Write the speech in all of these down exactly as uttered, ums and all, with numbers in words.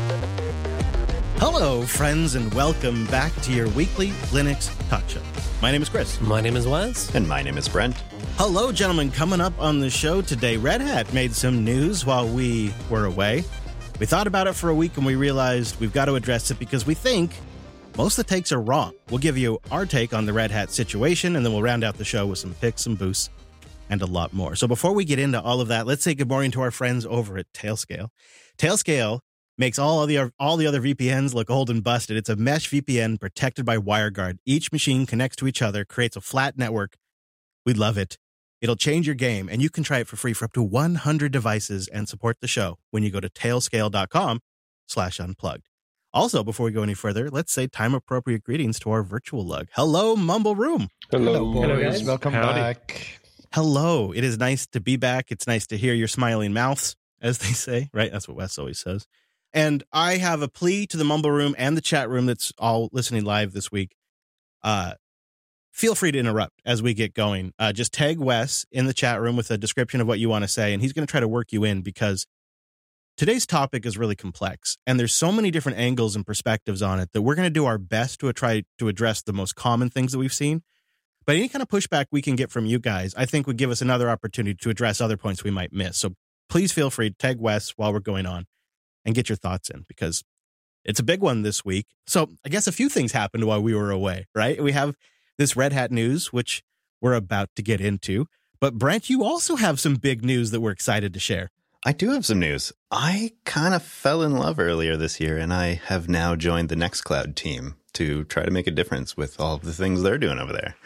Hello, friends, and welcome back to your weekly Linux Talk Show. My name is Chris. My name is Wes. And my name is Brent. Hello, gentlemen. Coming up on the show today, Red Hat made some news while we were away. We thought about it for a week and we realized we've got to address it because we think most of the takes are wrong. We'll give you our take on the Red Hat situation, and then we'll round out the show with some picks, some boosts, and a lot more. So before we get into all of that, let's say good morning to our friends over at Tailscale. Tailscale makes all the all the other V P Ns look old and busted. It's a mesh V P N protected by WireGuard. Each machine connects to each other, creates a flat network. We love it. It'll change your game, and you can try it for free for up to one hundred devices and support the show when you go to tailscale.com slash unplugged. Also, before we go any further, let's say time-appropriate greetings to our virtual lug. Hello, Mumble Room. Hello, boys. Hello, guys. Welcome Howdy. back. Hello. It is nice to be back. It's nice to hear your smiling mouths, as they say, right? That's what Wes always says. And I have a plea to the Mumble Room and the chat room that's all listening live this week. Uh, feel free to interrupt as we get going. Uh, just tag Wes in the chat room with a description of what you want to say, and he's going to try to work you in because today's topic is really complex, and there's so many different angles and perspectives on it that we're going to do our best to try to address the most common things that we've seen. But any kind of pushback we can get from you guys, I think would give us another opportunity to address other points we might miss. So please feel free to tag Wes while we're going on and get your thoughts in because it's a big one this week. So I guess a few things happened while we were away, right? We have this Red Hat news, which we're about to get into. But Brent, you also have some big news that we're excited to share. I do have some news. I kind of fell in love earlier this year, and I have now joined the Nextcloud team to try to make a difference with all of the things they're doing over there.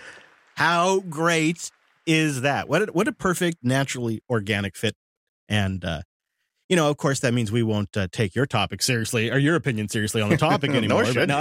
How great is that? What a, what a perfect, naturally organic fit. And, uh, you know, of course, that means we won't uh, take your topic seriously or your opinion seriously on the topic anymore. Nor should no,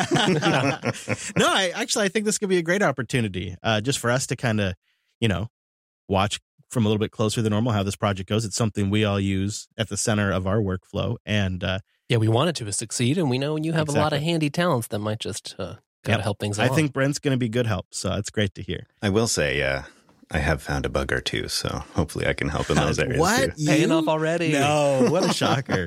no I, actually, I think this could be a great opportunity uh, just for us to kind of, you know, watch from a little bit closer than normal how this project goes. It's something we all use at the center of our workflow. And uh, Yeah, we want it to succeed, and we know you have Exactly. a lot of handy talents that might just uh, kind of Yep. help things I along. think Brent's going to be good help. So it's great to hear. I will say, uh, I have found a bug or two, so hopefully I can help in those areas What? too. Paying You? off already. No, what a shocker.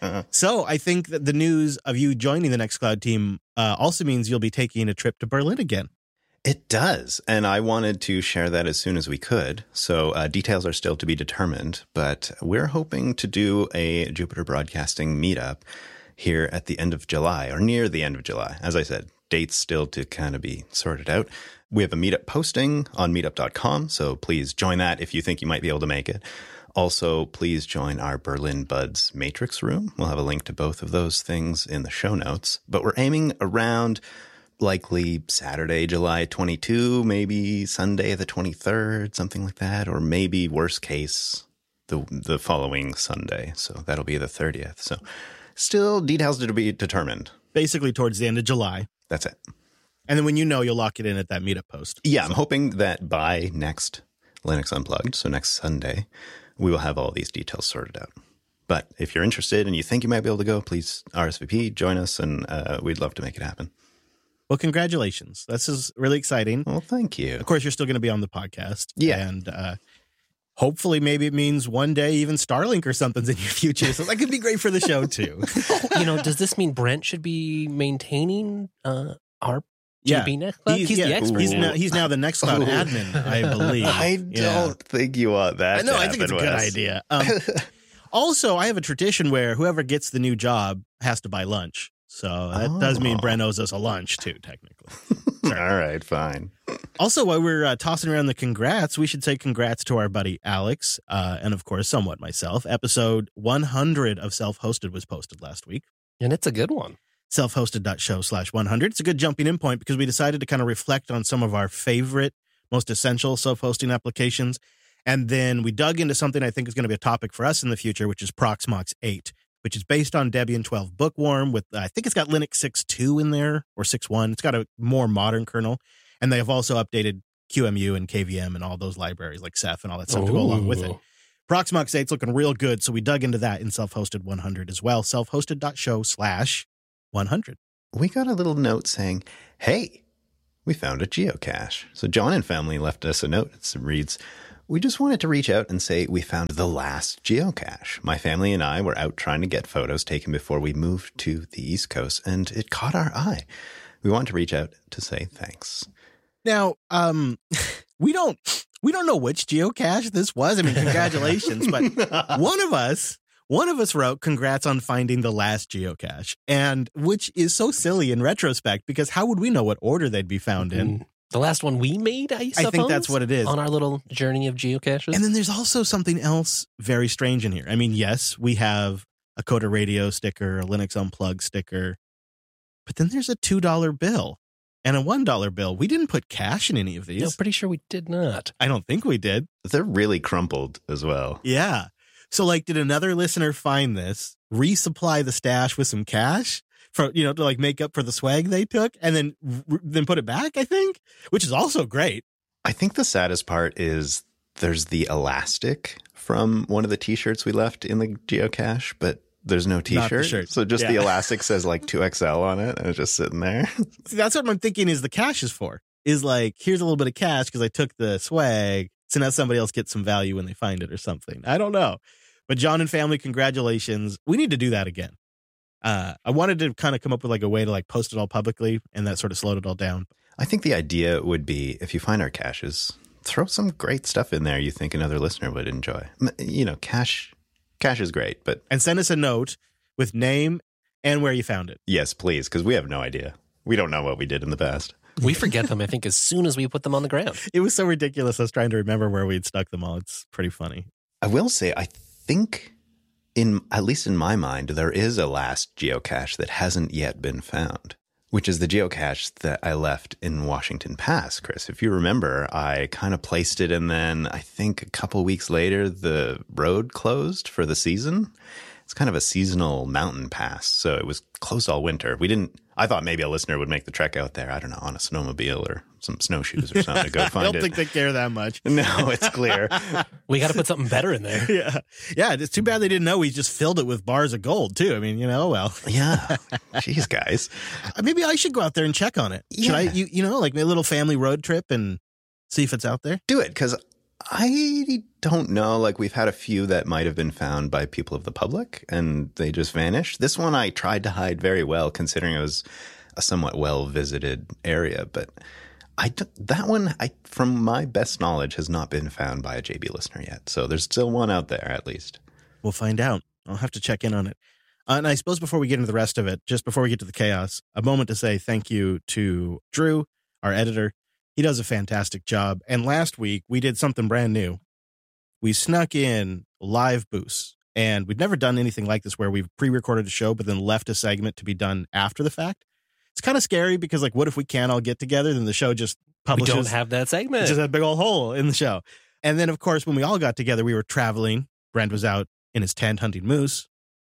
So I think that the news of you joining the Nextcloud team uh, also means you'll be taking a trip to Berlin again. It does, and I wanted to share that as soon as we could. So uh, details are still to be determined, but we're hoping to do a Jupiter Broadcasting meetup here at the end of July, or near the end of July. As I said, dates still to kind of be sorted out. We have a meetup posting on meetup dot com, so please join that if you think you might be able to make it. Also, please join our Berlin Buds Matrix room. We'll have a link to both of those things in the show notes, but we're aiming around likely Saturday, July twenty-second, maybe Sunday the twenty-third, something like that, or maybe worst case, the the following Sunday. So that'll be the thirtieth. So still details to be determined. Basically towards the end of July. That's it. And then when you know, you'll lock it in at that meetup post. Yeah, I'm hoping that by next Linux Unplugged, so next Sunday, we will have all these details sorted out. But if you're interested and you think you might be able to go, please R S V P, join us, and uh, we'd love to make it happen. Well, congratulations. This is really exciting. Well, thank you. Of course, you're still going to be on the podcast. Yeah. And uh, hopefully maybe it means one day even Starlink or something's in your future. So that could be great for the show, too. You know, does this mean Brent should be maintaining uh, our Yeah. G B Nextcloud? He's, yeah, the expert. He's Ooh. now, he's now the Nextcloud Ooh. admin, I believe. I don't Yeah. think you want that I know, to I think it's a happen, good Wes. idea. Um, also, I have a tradition where whoever gets the new job has to buy lunch. So that does mean Oh. Brent owes us a lunch, too, technically. All right, fine. Also, while we're uh, tossing around the congrats, we should say congrats to our buddy Alex, uh, and of course, somewhat myself. Episode one hundred of Self-Hosted was posted last week. And it's a good one. selfhosted.show slash 100. It's a good jumping in point because we decided to kind of reflect on some of our favorite, most essential self-hosting applications. And then we dug into something I think is going to be a topic for us in the future, which is Proxmox eight, which is based on Debian twelve Bookworm with, I think it's got Linux six point two in there or six point one. It's got a more modern kernel. And they have also updated Q M U and K V M and all those libraries like Ceph and all that stuff to go along with it. Ooh. Proxmox eight's looking real good, so we dug into that in Self-Hosted one hundred as well. selfhosted.show slash 100. We got a little note saying, hey, we found a geocache. So John and family left us a note. It reads, We just wanted to reach out and say we found the last geocache. My family and I were out trying to get photos taken before we moved to the East Coast, and it caught our eye. We want to reach out to say thanks. Now, um, we don't we don't know which geocache this was. I mean, congratulations, but one of us one of us wrote, "Congrats on finding the last geocache," and which is so silly in retrospect because how would we know what order they'd be found in? The last one we made, I suppose? I think that's what it is. On our little journey of geocaches. And then there's also something else very strange in here. I mean, yes, we have a Coda Radio sticker, a Linux Unplugged sticker, but then there's a two dollar bill and a one dollar bill. We didn't put cash in any of these. No, pretty sure we did not. I don't think we did. They're really crumpled as well. Yeah. So, like, did another listener find this, resupply the stash with some cash for, you know, to like make up for the swag they took and then then put it back, I think, which is also great. I think the saddest part is there's the elastic from one of the T-shirts we left in the geocache, but there's no T-shirt. shirt. So just Yeah. the elastic says like two X L on it and it's just sitting there. See, that's what I'm thinking is the cash is for, is like, here's a little bit of cash because I took the swag. So now somebody else gets some value when they find it or something. I don't know. But John and family, congratulations. We need to do that again. Uh, I wanted to kind of come up with like a way to like post it all publicly, and that sort of slowed it all down. I think the idea would be if you find our caches, throw some great stuff in there you think another listener would enjoy. M- You know, cache, cache is great, but And send us a note with name and where you found it. yes, please, because we have no idea. We don't know what we did in the past. We forget them, I think, as soon as we put them on the ground. It was so ridiculous. I was trying to remember where we'd stuck them all. It's pretty funny. I will say, I think, in at least in my mind, there is a last geocache that hasn't yet been found, which is the geocache that I left in Washington Pass, Chris. If you remember, I kind of placed it, and then I think a couple weeks later, the road closed for the season. It's kind of a seasonal mountain pass, so it was closed all winter. We didn't. I thought maybe a listener would make the trek out there, I don't know, on a snowmobile or some snowshoes or something to go I find don't it. think they care that much. No, it's clear. We got to put something better in there. Yeah. Yeah. It's too bad they didn't know we just filled it with bars of gold, too. I mean, you know, well. Yeah. Jeez, guys. Maybe I should go out there and check on it. Should Yeah. I, you, you know, like a little family road trip and see if it's out there? Do it, because I don't know. Like, we've had a few that might have been found by people of the public, and they just vanished. This one I tried to hide very well, considering it was a somewhat well-visited area. But I d- that one, I, from my best knowledge, has not been found by a J B listener yet. So there's still one out there, at least. We'll find out. I'll have to check in on it. Uh, and I suppose before we get into the rest of it, just before we get to the chaos, a moment to say thank you to Drew, our editor. He does a fantastic job. And last week, we did something brand new. We snuck in live boosts. And we'd never done anything like this where we've pre-recorded a show, but then left a segment to be done after the fact. It's kind of scary because, like, what if we can't all get together? Then the show just publishes. We don't have that segment. It's just a big old hole in the show. And then, of course, when we all got together, we were traveling. Brent was out in his tent hunting moose.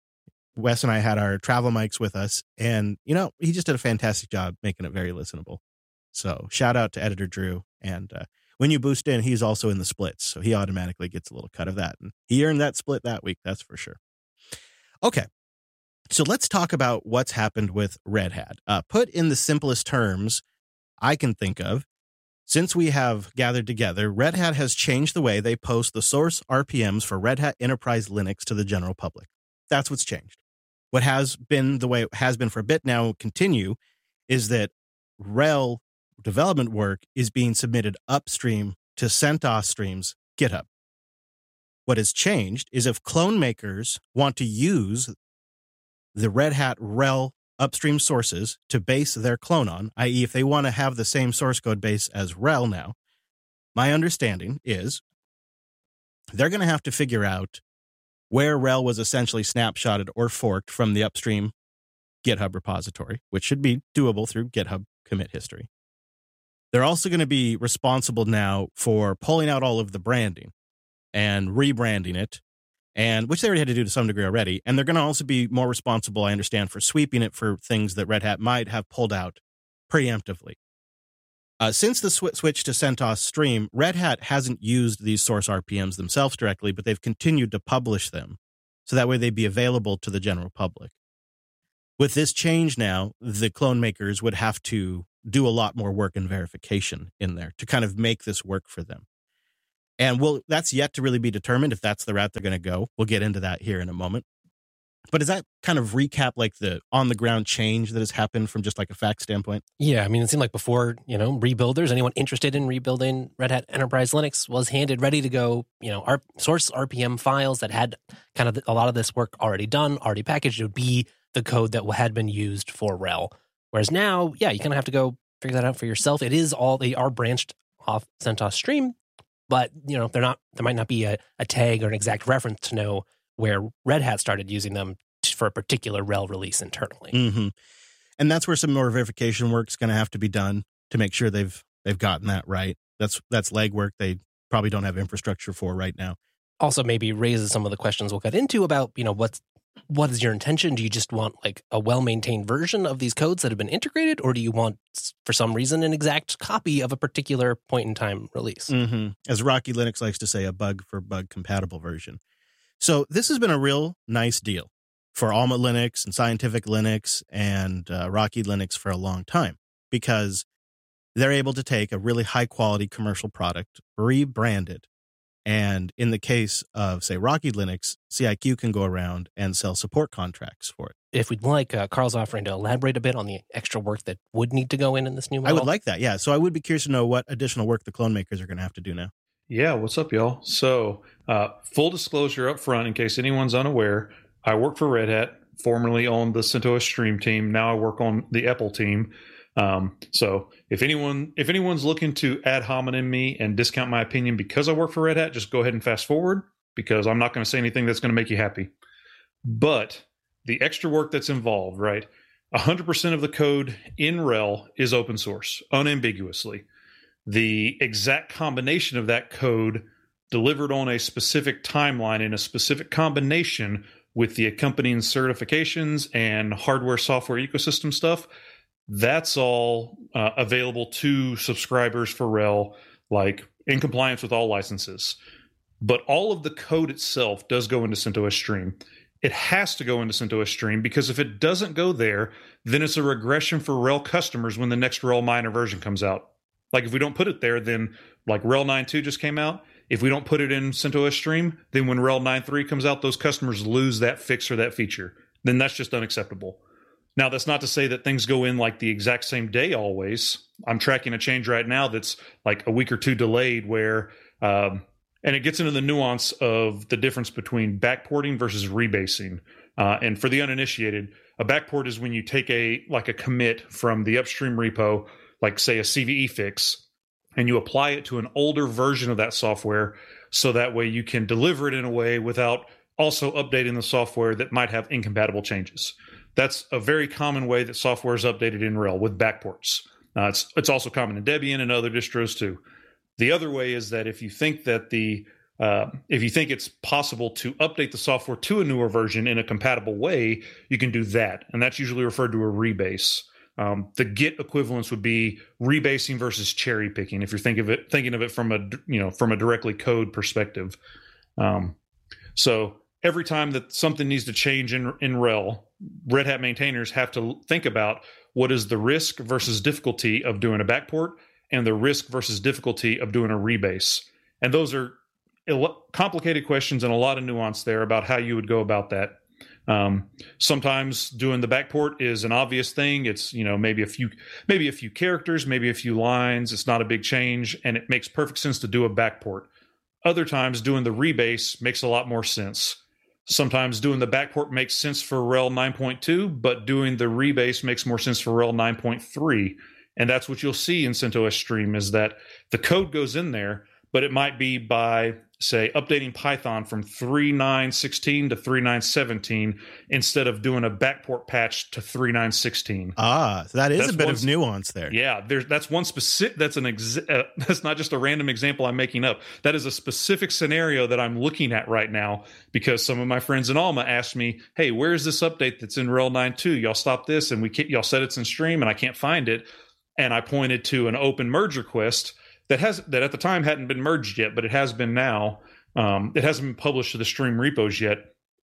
Wes and I had our travel mics with us. And, you know, he just did a fantastic job making it very listenable. So shout out to editor Drew. And uh, when you boost in, he's also in the splits. So he automatically gets a little cut of that. And he earned that split that week. That's for sure. Okay. So let's talk about what's happened with Red Hat. Uh, put in the simplest terms I can think of, since we have gathered together, Red Hat has changed the way they post the source R P Ms for Red Hat Enterprise Linux to the general public. That's what's changed. What has been the way it has been for a bit now, continue, is that R H E L development work is being submitted upstream to CentOS Stream's GitHub. What has changed is if clone makers want to use the Red Hat R H E L upstream sources to base their clone on, that is if they want to have the same source code base as R H E L now, my understanding is they're going to have to figure out where R H E L was essentially snapshotted or forked from the upstream GitHub repository, which should be doable through GitHub commit history. They're also going to be responsible now for pulling out all of the branding and rebranding it, and which they already had to do to some degree already. And they're going to also be more responsible, I understand, for sweeping it for things that Red Hat might have pulled out preemptively. Uh, since the sw- switch to CentOS Stream, Red Hat hasn't used these source R P Ms themselves directly, but they've continued to publish them, so that way they'd be available to the general public. With this change now, the clone makers would have to do a lot more work and verification in there to kind of make this work for them. And we'll, that's yet to really be determined if that's the route they're going to go. We'll get into that here in a moment. But does that kind of recap like the on the ground change that has happened from just like a fact standpoint? Yeah, I mean, it seemed like before, you know, rebuilders, anyone interested in rebuilding Red Hat Enterprise Linux was handed ready to go, you know, our source R P M files that had kind of a lot of this work already done, already packaged. It would be the code that had been used for R H E L. Whereas now, yeah, you kind of have to go figure that out for yourself. It is all, they are branched off CentOS Stream, but, you know, they're not, there might not be a, a tag or an exact reference to know where Red Hat started using them for a particular R H E L release internally. Mm-hmm. And that's where some more verification work is going to have to be done to make sure they've they've gotten that right. That's that's legwork they probably don't have infrastructure for right now. Also maybe raises some of the questions we'll get into about, you know, what's what is your intention? Do you just want like a well-maintained version of these codes that have been integrated, or do you want, for some reason, an exact copy of a particular point in time release? Mm-hmm. As Rocky Linux likes to say, a bug for bug compatible version. So this has been a real nice deal for Alma Linux and Scientific Linux and uh, Rocky Linux for a long time, because they're able to take a really high quality commercial product, rebrand it. And in the case of, say, Rocky Linux, C I Q can go around and sell support contracts for it. If we'd like, uh, Carl's offering to elaborate a bit on the extra work that would need to go in in this new model. I would like that, yeah. So I would be curious to know what additional work the clone makers are going to have to do now. Yeah, what's up, y'all? So uh, full disclosure up front, in case anyone's unaware, I work for Red Hat, formerly on the CentOS Stream team. Now I work on the E P L team. Um, so if anyone if anyone's looking to ad hominem me and discount my opinion because I work for Red Hat, just go ahead and fast forward, because I'm not going to say anything that's going to make you happy. But the extra work that's involved, right? one hundred percent of the code in R H E L is open source, unambiguously. The exact combination of that code delivered on a specific timeline in a specific combination with the accompanying certifications and hardware software ecosystem stuff, that's all uh, available to subscribers for R H E L, like in compliance with all licenses. But all of the code itself does go into CentOS Stream. It has to go into CentOS Stream, because if it doesn't go there, then it's a regression for R H E L customers when the next R H E L minor version comes out. Like if we don't put it there, then like R H E L nine point two just came out. If we don't put it in CentOS Stream, then when R H E L nine point three comes out, those customers lose that fix or that feature. Then that's just unacceptable. Now, that's not to say that things go in like the exact same day always. I'm tracking a change right now that's like a week or two delayed where, um, and it gets into the nuance of the difference between backporting versus rebasing. Uh, and for the uninitiated, a backport is when you take a like a commit from the upstream repo, like say a C V E fix, and you apply it to an older version of that software, so that way you can deliver it in a way without also updating the software that might have incompatible changes. That's a very common way that software is updated in R H E L with backports. Uh, it's it's also common in Debian and other distros too. The other way is that if you think that the uh, if you think it's possible to update the software to a newer version in a compatible way, you can do that, and that's usually referred to a rebase. Um, the Git equivalence would be rebasing versus cherry picking, if you're thinking of it thinking of it from a you know from a directly code perspective. Um, so every time that something needs to change in in R H E L, Red Hat maintainers have to think about what is the risk versus difficulty of doing a backport and the risk versus difficulty of doing a rebase. And those are complicated questions and a lot of nuance there about how you would go about that. Um, sometimes doing the backport is an obvious thing. It's, you know, maybe a few, maybe a few characters, maybe a few lines. It's not a big change, and it makes perfect sense to do a backport. Other times doing the rebase makes a lot more sense. Sometimes doing the backport makes sense for R H E L nine point two, but doing the rebase makes more sense for R H E L nine point three. And that's what you'll see in CentOS Stream, is that the code goes in there, but it might be by, say, updating Python from three point nine sixteen to three point nine seventeen instead of doing a backport patch to three point nine sixteen. Ah, so that is That's a bit one, of nuance there. Yeah, there's that's one specific. That's an ex, uh, that's not just a random example I'm making up. That is a specific scenario that I'm looking at right now, because some of my friends in Alma asked me, "Hey, where's this update that's in R H E L nine point two? Y'all stop this, and we can't, y'all said it's in Stream, and I can't find it." And I pointed to an open merge request that has that at the time hadn't been merged yet, but it has been now. Um, it hasn't been published to the Stream repos yet,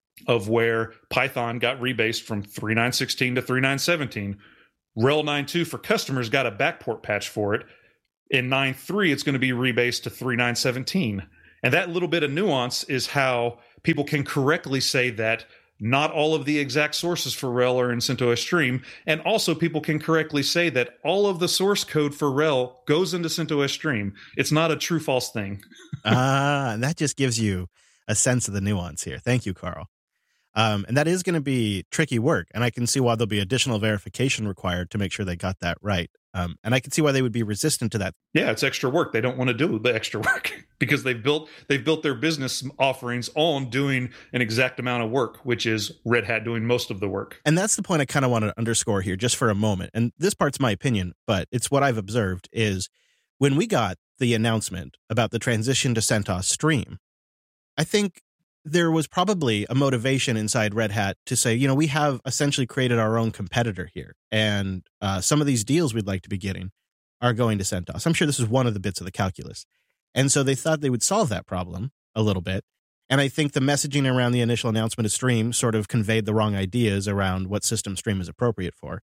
of where Python got rebased from three point nine sixteen to three point nine seventeen. R H E L nine point two for customers got a backport patch for it. In nine point three, it's going to be rebased to three point nine seventeen. And that little bit of nuance is how people can correctly say that not all of the exact sources for R H E L are in CentOS Stream. And also people can correctly say that all of the source code for R H E L goes into CentOS Stream. It's not a true false thing. Ah, that just gives you a sense of the nuance here. Thank you, Carl. Um, and that is going to be tricky work. And I can see why there'll be additional verification required to make sure they got that right. Um, and I can see why they would be resistant to that. Yeah, it's extra work. They don't want to do the extra work because they've built they've built their business offerings on doing an exact amount of work, which is Red Hat doing most of the work. And that's the point I kind of want to underscore here just for a moment. And this part's my opinion, but it's what I've observed is when we got the announcement about the transition to CentOS Stream, I think there was probably a motivation inside Red Hat to say, you know, we have essentially created our own competitor here. And uh, some of these deals we'd like to be getting are going to CentOS. I'm sure this is one of the bits of the calculus. And so they thought they would solve that problem a little bit. And I think the messaging around the initial announcement of Stream sort of conveyed the wrong ideas around what system Stream is appropriate for.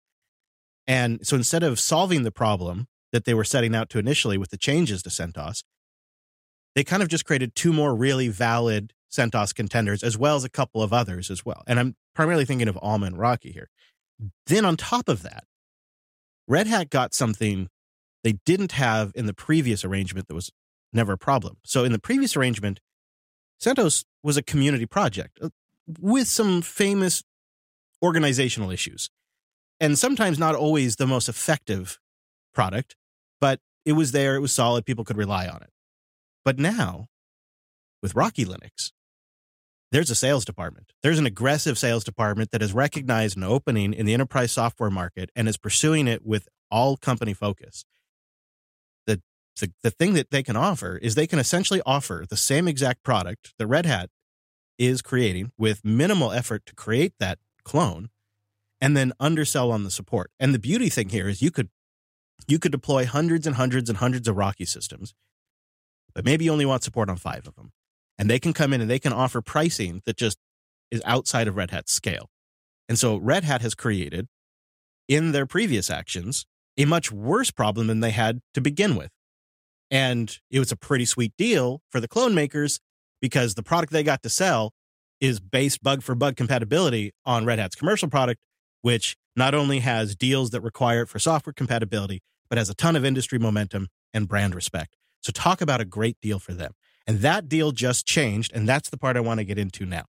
And so instead of solving the problem that they were setting out to initially with the changes to CentOS, they kind of just created two more really valid CentOS contenders, as well as a couple of others as well. And I'm primarily thinking of Alma and Rocky here. Then on top of that, Red Hat got something they didn't have in the previous arrangement that was never a problem. So in the previous arrangement, CentOS was a community project with some famous organizational issues, and sometimes not always the most effective product, but it was there, it was solid, people could rely on it. But now, with Rocky Linux, there's a sales department. There's an aggressive sales department that has recognized an opening in the enterprise software market and is pursuing it with all company focus. The, the, the thing that they can offer is they can essentially offer the same exact product that Red Hat is creating with minimal effort to create that clone and then undersell on the support. And the beauty thing here is you could you could deploy hundreds and hundreds and hundreds of Rocky systems, but maybe you only want support on five of them. And they can come in and they can offer pricing that just is outside of Red Hat's scale. And so Red Hat has created, in their previous actions, a much worse problem than they had to begin with. And it was a pretty sweet deal for the clone makers because the product they got to sell is based bug for bug compatibility on Red Hat's commercial product, which not only has deals that require it for software compatibility, but has a ton of industry momentum and brand respect. So talk about a great deal for them. And that deal just changed, and that's the part I want to get into now.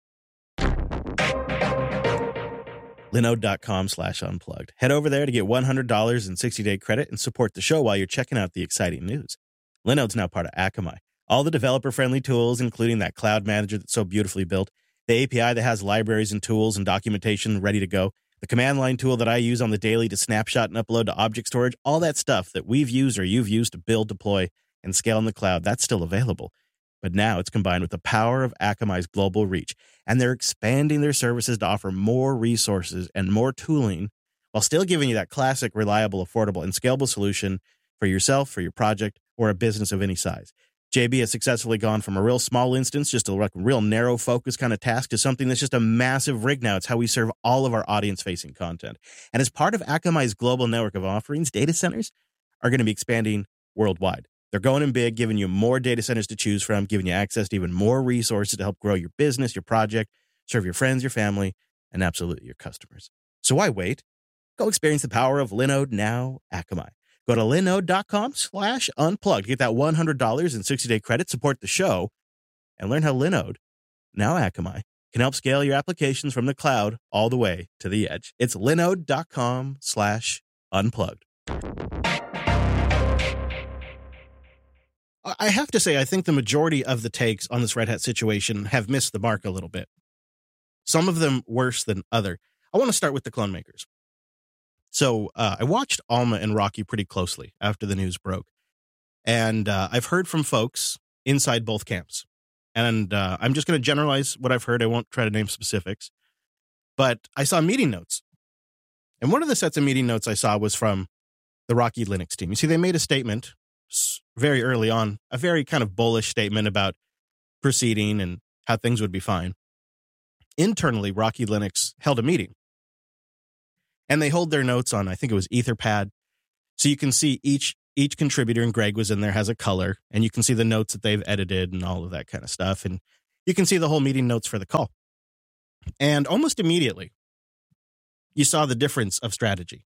Linode.com slash unplugged. Head over there to get one hundred dollars in sixty-day credit and support the show while you're checking out the exciting news. Linode's now part of Akamai. All the developer-friendly tools, including that cloud manager that's so beautifully built, the A P I that has libraries and tools and documentation ready to go, the command line tool that I use on the daily to snapshot and upload to object storage, all that stuff that we've used or you've used to build, deploy, and scale in the cloud, that's still available. But now it's combined with the power of Akamai's global reach, and they're expanding their services to offer more resources and more tooling while still giving you that classic, reliable, affordable, and scalable solution for yourself, for your project, or a business of any size. J B has successfully gone from a real small instance, just a real narrow focus kind of task, to something that's just a massive rig now. It's how we serve all of our audience-facing content. And as part of Akamai's global network of offerings, data centers are going to be expanding worldwide. They're going in big, giving you more data centers to choose from, giving you access to even more resources to help grow your business, your project, serve your friends, your family, and absolutely your customers. So why wait? Go experience the power of Linode now, Akamai. Go to linode.com slash unplugged. Get that one hundred dollars in sixty-day credit, support the show, and learn how Linode, now Akamai, can help scale your applications from the cloud all the way to the edge. It's linode.com slash unplugged. I have to say, I think the majority of the takes on this Red Hat situation have missed the mark a little bit. Some of them worse than other. I want to start with the clone makers. So uh, I watched Alma and Rocky pretty closely after the news broke. And uh, I've heard from folks inside both camps. And uh, I'm just going to generalize what I've heard. I won't try to name specifics. But I saw meeting notes. And one of the sets of meeting notes I saw was from the Rocky Linux team. You see, they made a statement very early on, a very kind of bullish statement about proceeding and how things would be fine. Internally, Rocky Linux held a meeting. And they hold their notes on, I think it was Etherpad. So you can see each each contributor, and Greg was in there, has a color, and you can see the notes that they've edited and all of that kind of stuff. And you can see the whole meeting notes for the call. And almost immediately, you saw the difference of strategy.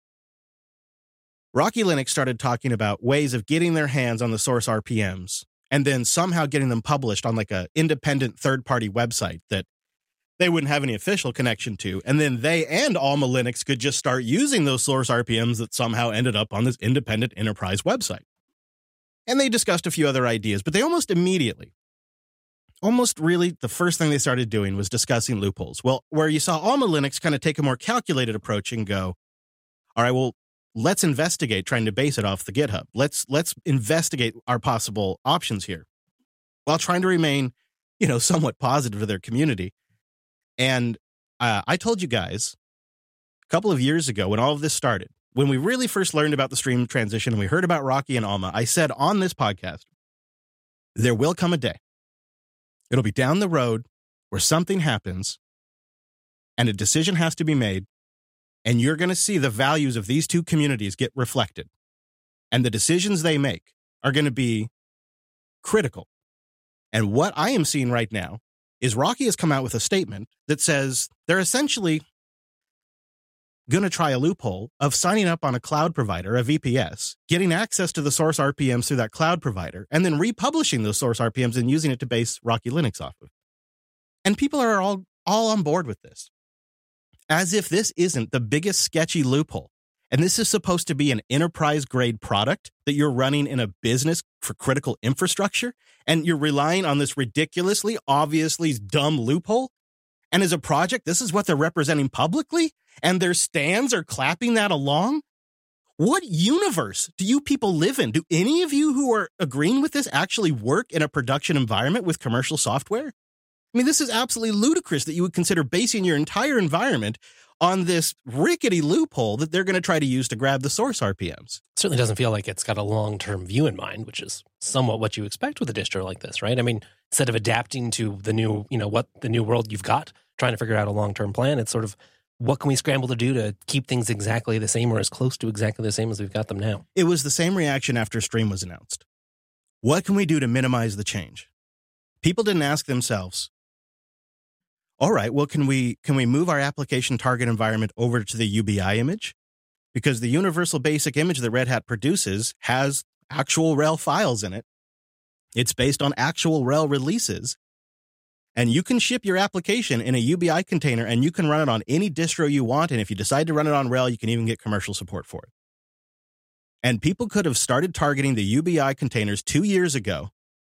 Rocky Linux started talking about ways of getting their hands on the source R P Ms and then somehow getting them published on like a independent third-party website that they wouldn't have any official connection to. And then they and Alma Linux could just start using those source R P Ms that somehow ended up on this independent enterprise website. And they discussed a few other ideas, but they almost immediately, almost really the first thing they started doing was discussing loopholes. Well, where you saw Alma Linux kind of take a more calculated approach and go, all right, well, let's investigate trying to base it off the GitHub. Let's let's investigate our possible options here while trying to remain, you know, somewhat positive to their community. And uh, I told you guys a couple of years ago when all of this started, when we really first learned about the stream transition and we heard about Rocky and Alma, I said on this podcast, there will come a day. It'll be down the road where something happens and a decision has to be made, and you're going to see the values of these two communities get reflected. And the decisions they make are going to be critical. And what I am seeing right now is Rocky has come out with a statement that says they're essentially going to try a loophole of signing up on a cloud provider, a V P S, getting access to the source R P Ms through that cloud provider, and then republishing those source R P Ms and using it to base Rocky Linux off of. And people are all, all on board with this, as if this isn't the biggest sketchy loophole. And this is supposed to be an enterprise-grade product that you're running in a business for critical infrastructure, and you're relying on this ridiculously, obviously dumb loophole. And as a project, this is what they're representing publicly, and their stands are clapping that along? What universe do you people live in? Do any of you who are agreeing with this actually work in a production environment with commercial software? I mean, this is absolutely ludicrous that you would consider basing your entire environment on this rickety loophole that they're going to try to use to grab the source R P Ms. It certainly doesn't feel like it's got a long-term view in mind, which is somewhat what you expect with a distro like this, right? I mean, instead of adapting to the new, you know, what the new world you've got, trying to figure out a long-term plan, it's sort of, what can we scramble to do to keep things exactly the same or as close to exactly the same as we've got them now? It was the same reaction after Stream was announced. What can we do to minimize the change? People didn't ask themselves, all right, well, can we can we move our application target environment over to the U B I image? Because the universal basic image that Red Hat produces has actual R H E L files in it. It's based on actual R H E L releases. And you can ship your application in a U B I container, and you can run it on any distro you want. And if you decide to run it on R H E L, you can even get commercial support for it. And people could have started targeting the U B I containers two years ago,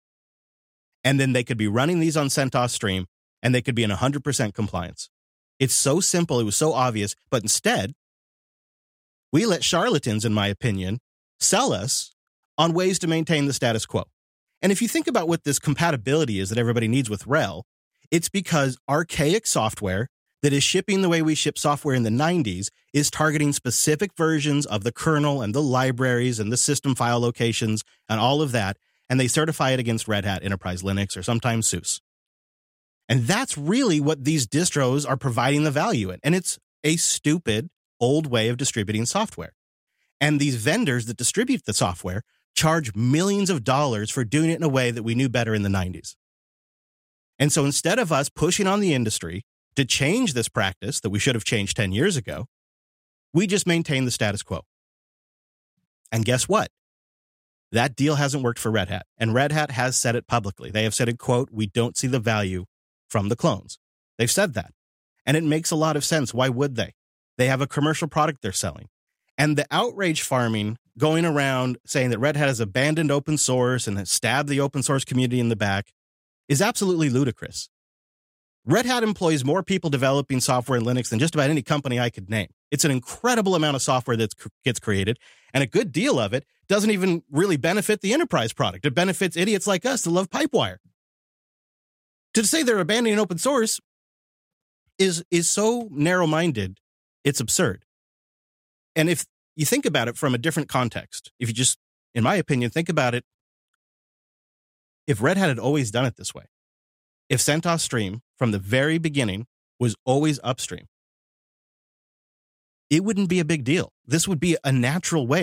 and then they could be running these on CentOS Stream, and they could be in one hundred percent compliance. It's so simple. It was so obvious. But instead, we let charlatans, in my opinion, sell us on ways to maintain the status quo. And if you think about what this compatibility is that everybody needs with R H E L, it's because archaic software that is shipping the way we ship software in the nineties is targeting specific versions of the kernel and the libraries and the system file locations and all of that, and they certify it against Red Hat Enterprise Linux or sometimes SUSE. And that's really what these distros are providing the value in. And it's a stupid old way of distributing software. And these vendors that distribute the software charge millions of dollars for doing it in a way that we knew better in the nineties. And so instead of us pushing on the industry to change this practice that we should have changed ten years ago, we just maintain the status quo. And guess what? That deal hasn't worked for Red Hat. And Red Hat has said it publicly. They have said, in quote, we don't see the value from the clones. They've said that. And it makes a lot of sense. Why would they? They have a commercial product they're selling. And the outrage farming going around saying that Red Hat has abandoned open source and has stabbed the open source community in the back is absolutely ludicrous. Red Hat employs more people developing software in Linux than just about any company I could name. It's an incredible amount of software that gets created, and a good deal of it doesn't even really benefit the enterprise product. It benefits idiots like us that love Pipewire. To say they're abandoning open source is, is so narrow-minded, it's absurd. And if you think about it from a different context, if you just, in my opinion, think about it, if Red Hat had always done it this way, if CentOS Stream from the very beginning was always upstream, it wouldn't be a big deal. This would be a natural way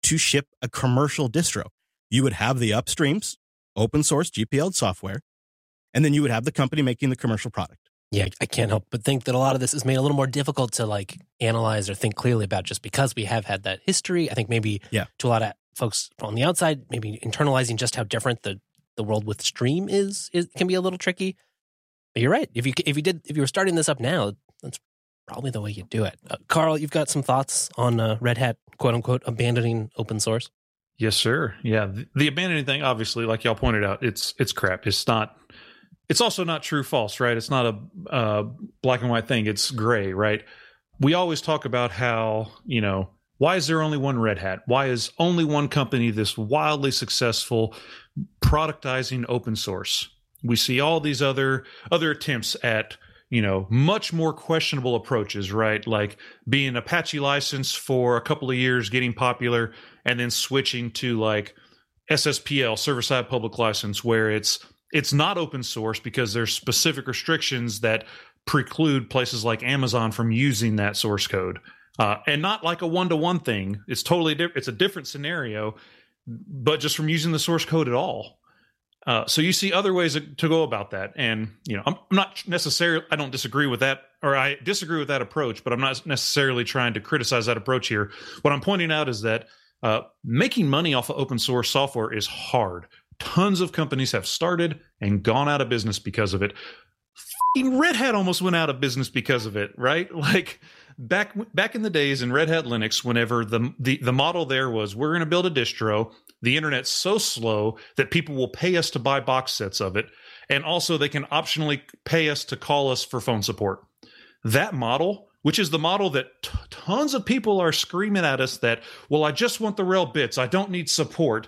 to ship a commercial distro. You would have the upstreams, open source G P L software, and then you would have the company making the commercial product. Yeah, I can't help but think that a lot of this is made a little more difficult to like analyze or think clearly about just because we have had that history. I think maybe yeah. to a lot of folks on the outside, maybe internalizing just how different the, the world with Stream is, is can be a little tricky. But you're right. If you if you did if you were starting this up now, that's probably the way you do it. Uh, Carl, you've got some thoughts on uh, Red Hat, quote unquote, abandoning open source? Yes, sir. Yeah, the, the abandoning thing, obviously, like y'all pointed out, it's it's crap. It's not. It's also not true false, right? It's not a uh, black and white thing. It's gray, right? We always talk about how, you know, why is there only one Red Hat? Why is only one company this wildly successful productizing open source? We see all these other other attempts at, you know, much more questionable approaches, right? Like being Apache license for a couple of years, getting popular, and then switching to like S S P L, server-side public license, where it's it's not open source because there's specific restrictions that preclude places like Amazon from using that source code. Uh, and not like a one-to-one thing. It's totally different. It's a different scenario, but just from using the source code at all. Uh, so you see other ways to go about that. And, you know, I'm not necessarily, I don't disagree with that, or I disagree with that approach, but I'm not necessarily trying to criticize that approach here. What I'm pointing out is that uh, making money off of open source software is hard. Tons of companies have started and gone out of business because of it. F***ing Red Hat almost went out of business because of it, right? Like back back in the days in Red Hat Linux, whenever the the, the model there was, we're going to build a distro. The internet's so slow that people will pay us to buy box sets of it. And also they can optionally pay us to call us for phone support. That model, which is the model that t- tons of people are screaming at us that, well, I just want the rel bits. I don't need support.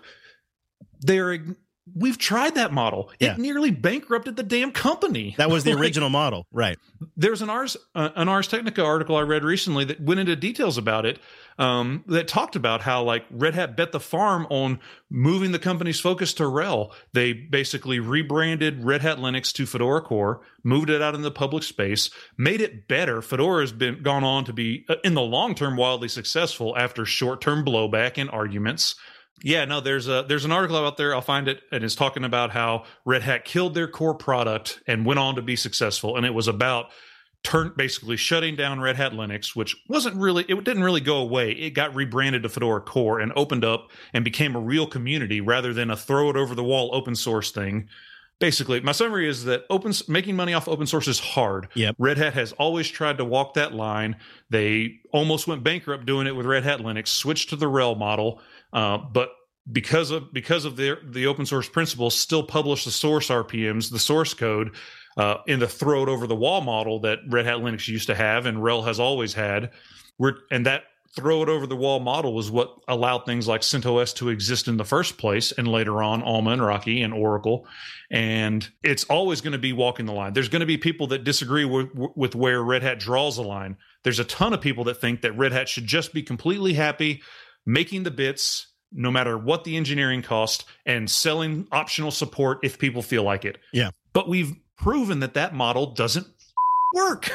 They're We've tried that model. It Yeah. nearly bankrupted the damn company. That was the Like, original model, right? There's an Ars uh, an Ars Technica article I read recently that went into details about it. Um, that talked about how like Red Hat bet the farm on moving the company's focus to R H E L. They basically rebranded Red Hat Linux to Fedora Core, moved it out in the public space, made it better. Fedora has been gone on to be uh, in the long term wildly successful after short term blowback and arguments. Yeah, no, there's a there's an article out there. I'll find it, and it's talking about how Red Hat killed their core product and went on to be successful. And it was about turn basically shutting down Red Hat Linux, which wasn't really it didn't really go away. It got rebranded to Fedora Core and opened up and became a real community rather than a throw it over the wall open source thing. Basically, my summary is that open making money off open source is hard. Yep. Red Hat has always tried to walk that line. They almost went bankrupt doing it with Red Hat Linux, switched to the R H E L model, uh, but because of because of their the open source principles, still publish the source R P Ms, the source code, uh, in the throw it over the wall model that Red Hat Linux used to have and R H E L has always had. We're, and that throw it over the wall model was what allowed things like CentOS to exist in the first place, and later on Alma and Rocky and Oracle. And it's always going to be walking the line. There's going to be people that disagree with, with where Red Hat draws a line. There's a ton of people that think that Red Hat should just be completely happy making the bits no matter what the engineering cost and selling optional support if people feel like it. Yeah. But we've proven that that model doesn't work.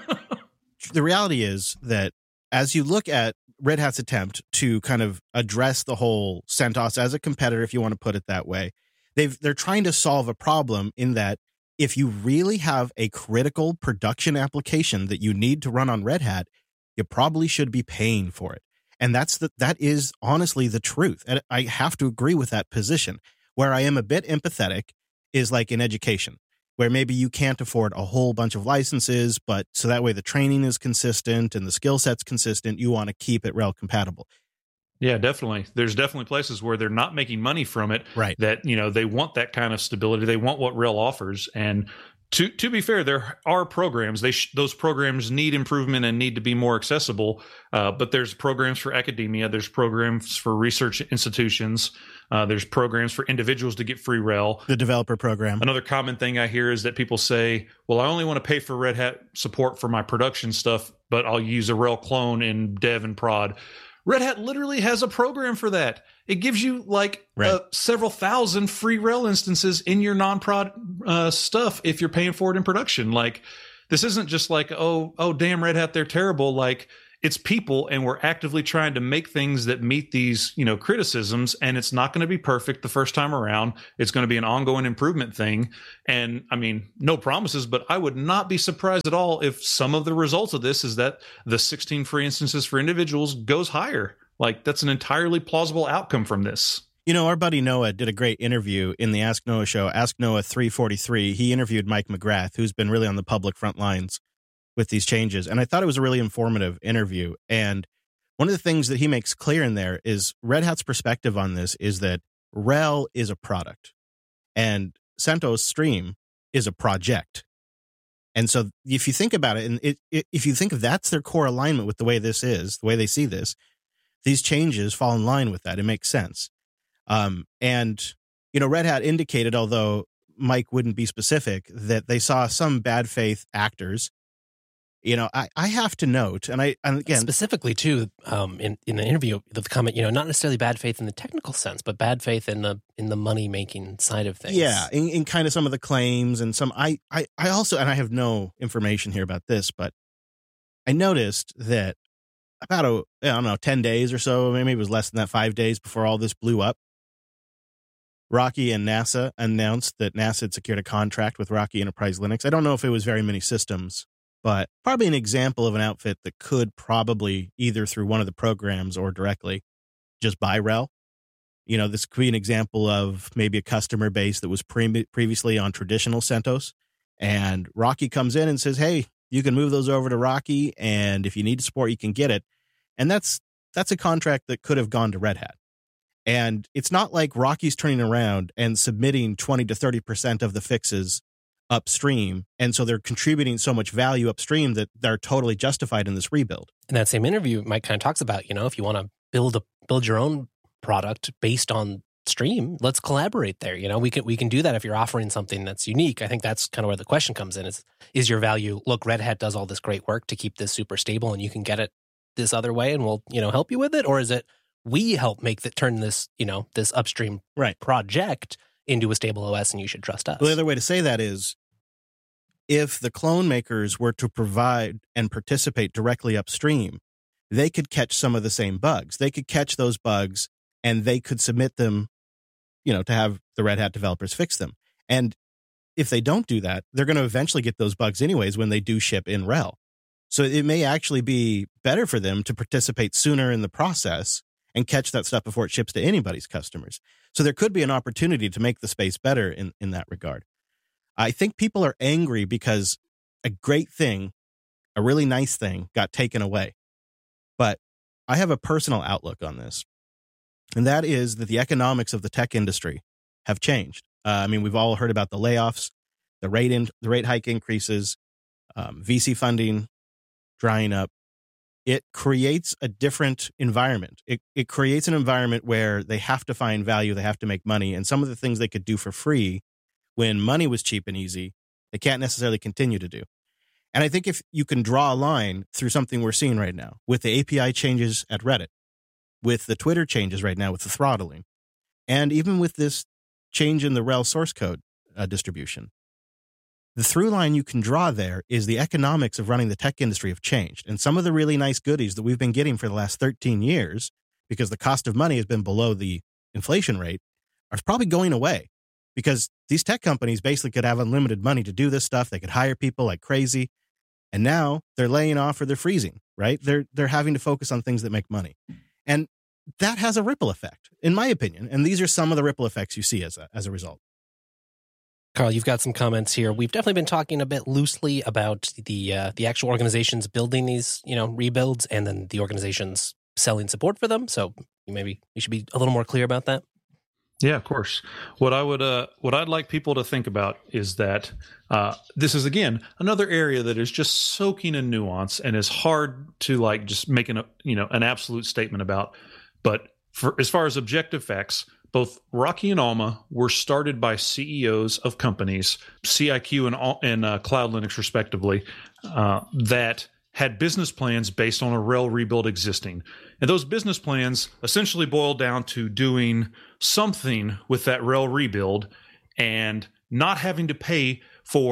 The reality is that as you look at Red Hat's attempt to kind of address the whole CentOS as a competitor, if you want to put it that way, they've, they're trying to solve a problem in that if you really have a critical production application that you need to run on Red Hat, you probably should be paying for it. And that's the, that is honestly the truth. And I have to agree with that position. Where I am a bit empathetic is like in education, where maybe you can't afford a whole bunch of licenses, but so that way the training is consistent and the skill set's consistent, you want to keep it R H E L compatible. Yeah, definitely. There's definitely places where they're not making money from it. Right. That, you know, they want that kind of stability. They want what R H E L offers. And to to be fair, there are programs. They sh- those programs need improvement and need to be more accessible. Uh, but there's programs for academia. There's programs for research institutions. Uh, there's programs for individuals to get free R H E L. The developer program. Another common thing I hear is that people say, well, I only want to pay for Red Hat support for my production stuff, but I'll use a R H E L clone in dev and prod. Red Hat literally has a program for that. It gives you like right. uh, several thousand free R H E L instances in your non-prod uh, stuff if you're paying for it in production. Like, this isn't just like, oh, oh, damn, Red Hat, they're terrible. Like, it's people, and we're actively trying to make things that meet these, you know, criticisms. And it's not going to be perfect the first time around. It's going to be an ongoing improvement thing. And I mean, no promises, but I would not be surprised at all if some of the results of this is that the sixteen free instances for individuals goes higher. Like, that's an entirely plausible outcome from this. You know, our buddy Noah did a great interview in the Ask Noah show, Ask Noah three forty-three. He interviewed Mike McGrath, who's been really on the public front lines with these changes. And I thought it was a really informative interview. And one of the things that he makes clear in there is Red Hat's perspective on this is that R H E L is a product and CentOS Stream is a project. And so if you think about it, and it, it, if you think that's their core alignment with the way this is, the way they see this, these changes fall in line with that. It makes sense. Um, and, you know, Red Hat indicated, although Mike wouldn't be specific, that they saw some bad faith actors. You know, I, I have to note, and I and again specifically too, um, in in the interview, the comment, you know, not necessarily bad faith in the technical sense, but bad faith in the in the money making side of things. Yeah, in, in kind of some of the claims and some. I, I I also, and I have no information here about this, but I noticed that about a I don't know ten days or so, maybe it was less than that, five days before all this blew up, Rocky and NASA announced that NASA had secured a contract with Rocky Enterprise Linux. I don't know if it was very many systems, but probably an example of an outfit that could probably, either through one of the programs or directly, just buy R H E L. You know, this could be an example of maybe a customer base that was pre- previously on traditional CentOS, and Rocky comes in and says, hey, you can move those over to Rocky, and if you need support, you can get it. And that's that's a contract that could have gone to Red Hat. And it's not like Rocky's turning around and submitting twenty to thirty percent of the fixes upstream, and so they're contributing so much value upstream that they're totally justified in this rebuild. In that same interview, Mike kind of talks about, you know, if you want to build a build your own product based on Stream, let's collaborate there. You know, we can we can do that if you're offering something that's unique. I think that's kind of where the question comes in: is is your value? Look, Red Hat does all this great work to keep this super stable, and you can get it this other way, and we'll you know help you with it, or is it we help make that turn this you know this upstream right. project into a stable O S, and you should trust us. Well, the other way to say that is, if the clone makers were to provide and participate directly upstream, they could catch some of the same bugs. They could catch those bugs and they could submit them, you know, to have the Red Hat developers fix them. And if they don't do that, they're going to eventually get those bugs anyways when they do ship in R H E L. So it may actually be better for them to participate sooner in the process and catch that stuff before it ships to anybody's customers. So there could be an opportunity to make the space better in, in that regard. I think people are angry because a great thing, a really nice thing, got taken away. But I have a personal outlook on this, and that is that the economics of the tech industry have changed. Uh, I mean, we've all heard about the layoffs, the rate in, the rate hike increases, um, V C funding drying up. It creates a different environment. It it creates an environment where they have to find value, they have to make money, and some of the things they could do for free when money was cheap and easy, they can't necessarily continue to do. And I think if you can draw a line through something we're seeing right now, with the A P I changes at Reddit, with the Twitter changes right now with the throttling, and even with this change in the R H E L source code uh, distribution, the through line you can draw there is the economics of running the tech industry have changed. And some of the really nice goodies that we've been getting for the last thirteen years, because the cost of money has been below the inflation rate, are probably going away. Because these tech companies basically could have unlimited money to do this stuff. They could hire people like crazy. And now they're laying off or they're freezing, right? They're they're having to focus on things that make money. And that has a ripple effect, in my opinion. And these are some of the ripple effects you see as a, as a result. Carl, you've got some comments here. We've definitely been talking a bit loosely about the uh, the actual organizations building these, you know, rebuilds, and then the organizations selling support for them. So maybe we should be a little more clear about that. Yeah, of course. What I would, uh, what I'd like people to think about is that uh, this is again another area that is just soaking in nuance and is hard to like just make an, you know, an absolute statement about. But for as far as objective facts, both Rocky and Alma were started by C E Os of companies, C I Q and and uh, Cloud Linux respectively, uh, that had business plans based on a R H E L rebuild existing. And those business plans essentially boiled down to doing something with that R H E L rebuild and not having to pay for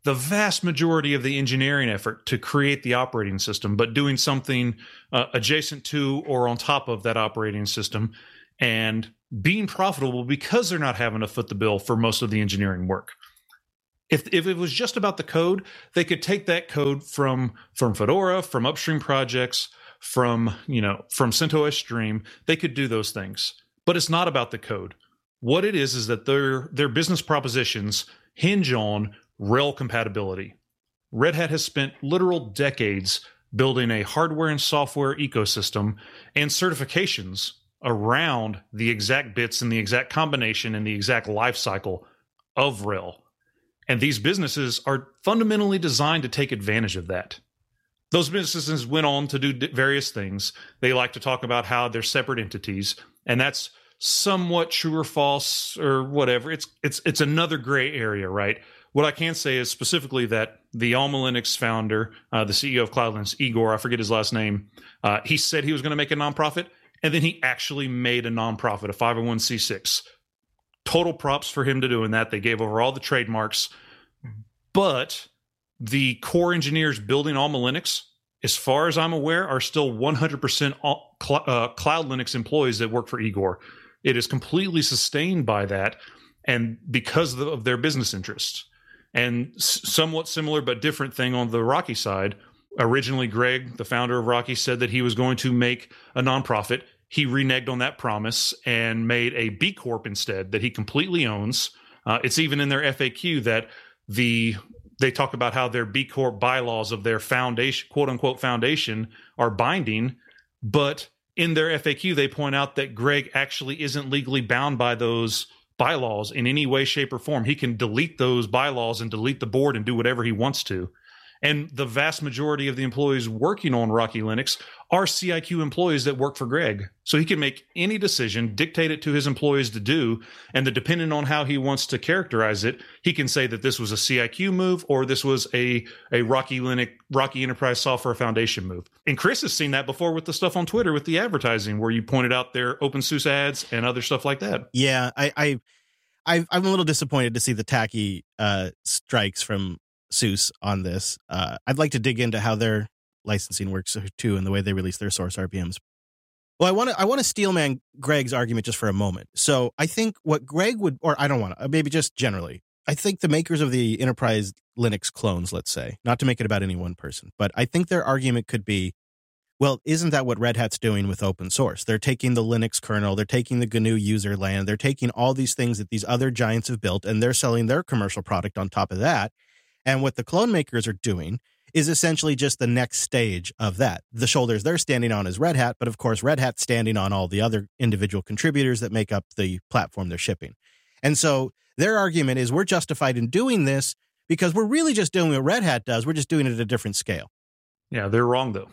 the vast majority of the engineering effort to create the operating system, but doing something uh, adjacent to or on top of that operating system and being profitable because they're not having to foot the bill for most of the engineering work. If if it was just about the code, they could take that code from from Fedora, from upstream projects, from, you know, from CentOS Stream. They could do those things, but it's not about the code. What it is is that their their business propositions hinge on RHEL compatibility. Red Hat has spent literal decades building a hardware and software ecosystem and certifications around the exact bits and the exact combination and the exact life cycle of RHEL. And these businesses are fundamentally designed to take advantage of that. Those businesses went on to do various things. They like to talk about how they're separate entities, and that's somewhat true or false or whatever. It's it's it's another gray area, right? What I can say is specifically that the Alma Linux founder, uh, the C E O of Cloud Linux, Igor, I forget his last name, uh, he said he was going to make a nonprofit, and then he actually made a nonprofit, a five oh one c six. Total props for him to doing that. They gave over all the trademarks, but the core engineers building Alma Linux, as far as I'm aware, are still one hundred percent all, uh, Cloud Linux employees that work for Igor. It is completely sustained by that, and because of, the, of their business interests. And s- somewhat similar but different thing on the Rocky side. Originally, Greg, the founder of Rocky, said that he was going to make a nonprofit. He reneged on that promise and made a B Corp instead that he completely owns. Uh, it's even in their F A Q that the they talk about how their B Corp bylaws of their foundation, quote unquote foundation, are binding. But in their F A Q, they point out that Greg actually isn't legally bound by those bylaws in any way, shape, or form. He can delete those bylaws and delete the board and do whatever he wants to. And the vast majority of the employees working on Rocky Linux are C I Q employees that work for Greg. So he can make any decision, dictate it to his employees to do, and then depending on how he wants to characterize it, he can say that this was a C I Q move or this was a, a Rocky Linux, Rocky Enterprise Software Foundation move. And Chris has seen that before with the stuff on Twitter with the advertising where you pointed out their OpenSUSE ads and other stuff like that. Yeah, I, I, I I'm a little disappointed to see the tacky uh, strikes from SUSE on this. Uh, I'd like to dig into how their licensing works too and the way they release their source R P Ms. Well, I want to I want to steelman Greg's argument just for a moment. So I think what Greg would, or I don't want to, maybe just generally, I think the makers of the Enterprise Linux clones, let's say, not to make it about any one person, but I think their argument could be, well, isn't that what Red Hat's doing with open source? They're taking the Linux kernel, they're taking the G N U user land, they're taking all these things that these other giants have built, and they're selling their commercial product on top of that. And what the clone makers are doing is essentially just the next stage of that. The shoulders they're standing on is Red Hat, but of course, Red Hat's standing on all the other individual contributors that make up the platform they're shipping. And so their argument is we're justified in doing this because we're really just doing what Red Hat does. We're just doing it at a different scale. Yeah, they're wrong, though.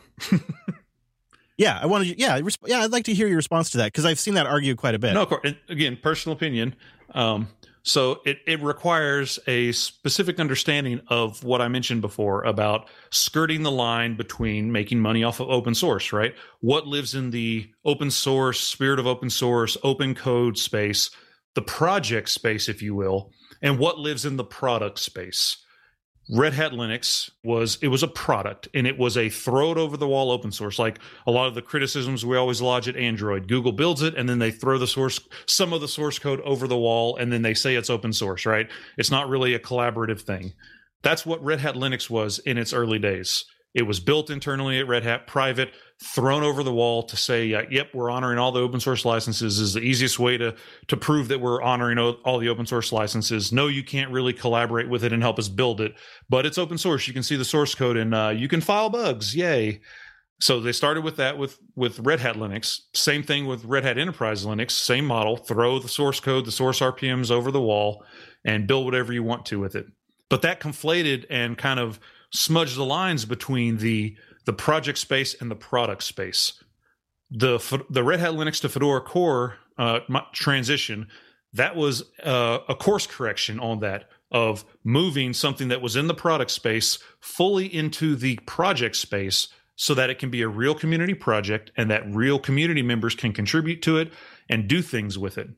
yeah, I wanted, yeah, yeah, I'd like to hear your response to that because I've seen that argued quite a bit. No, of course. Again, personal opinion. Um, So it, it requires a specific understanding of what I mentioned before about skirting the line between making money off of open source, right? What lives in the open source, spirit of open source, open code space, the project space, if you will, and what lives in the product space. Red Hat Linux was, it was a product and it was a throw it over the wall open source. Like a lot of the criticisms we always lodge at Android. Google builds it and then they throw the source, some of the source code over the wall and then they say it's open source, right? It's not really a collaborative thing. That's what Red Hat Linux was in its early days. It was built internally at Red Hat, private, thrown over the wall to say, uh, yep, we're honoring all the open source licenses is the easiest way to, to prove that we're honoring all the open source licenses. No, you can't really collaborate with it and help us build it, but it's open source. You can see the source code and uh, you can file bugs. Yay. So they started with that with, with Red Hat Linux. Same thing with Red Hat Enterprise Linux, same model, throw the source code, the source R P Ms over the wall and build whatever you want to with it. But that conflated and kind of smudge the lines between the the project space and the product space. The the Red Hat Linux to Fedora Core uh, transition, that was uh, a course correction on that of moving something that was in the product space fully into the project space so that it can be a real community project and that real community members can contribute to it and do things with it.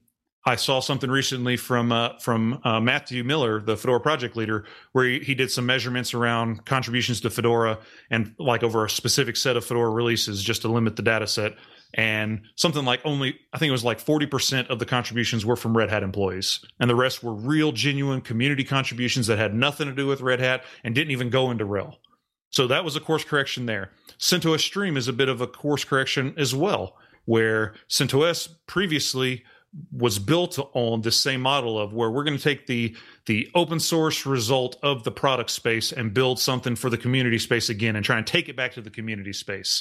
I saw something recently from uh, from uh, Matthew Miller, the Fedora project leader, where he, he did some measurements around contributions to Fedora and like over a specific set of Fedora releases just to limit the data set. And something like only, I think it was like forty percent of the contributions were from Red Hat employees. And the rest were real, genuine community contributions that had nothing to do with Red Hat and didn't even go into R H E L. So that was a course correction there. CentOS Stream is a bit of a course correction as well, where CentOS previously was built on the same model of where we're going to take the the open source result of the product space and build something for the community space again and try and take it back to the community space.